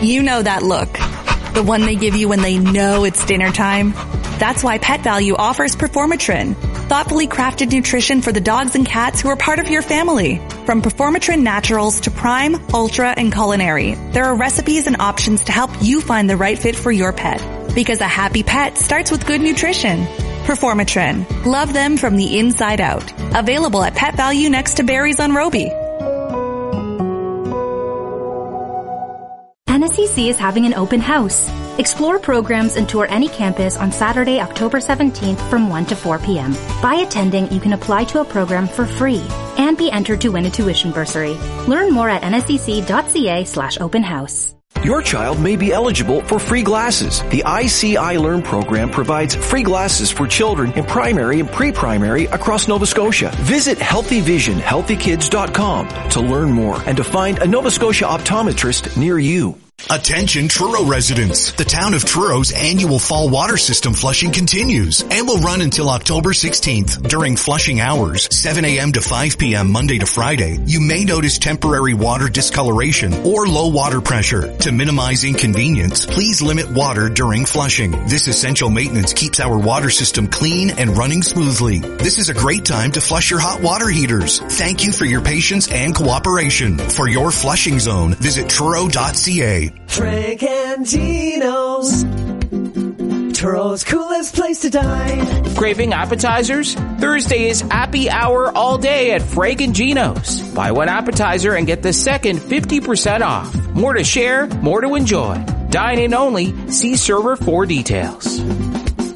You know that look. The one they give you when they know it's dinner time. That's why Pet Value offers Performatrin, thoughtfully crafted nutrition for the dogs and cats who are part of your family. From Performatrin Naturals to Prime, Ultra, and Culinary, there are recipes and options to help you find the right fit for your pet. Because a happy pet starts with good nutrition. Performatrin. Love them from the inside out. Available at Pet Value next to Barry's on Roby. NSCC is having an open house. Explore programs and tour any campus on Saturday, October 17th from 1 to 4 p.m. By attending, you can apply to a program for free and be entered to win a tuition bursary. Learn more at nscc.ca/open house. Your child may be eligible for free glasses. The IC Learn program provides free glasses for children in primary and pre-primary across Nova Scotia. Visit healthyvisionhealthykids.com to learn more and to find a Nova Scotia optometrist near you. Attention Truro residents. The town of Truro's annual fall water system flushing continues and will run until October 16th. During flushing hours, 7 a.m. to 5 p.m. Monday to Friday, you may notice temporary water discoloration or low water pressure. To minimize inconvenience, please limit water during flushing. This essential maintenance keeps our water system clean and running smoothly. This is a great time to flush your hot water heaters. Thank you for your patience and cooperation. For your flushing zone, visit Truro.ca. Frank and Gino's, Turo's coolest place to dine. Craving appetizers? Thursday is Appy Hour all day at Frank and Gino's. Buy one appetizer and get the second 50% off. More to share, more to enjoy. Dine in only. See server for details.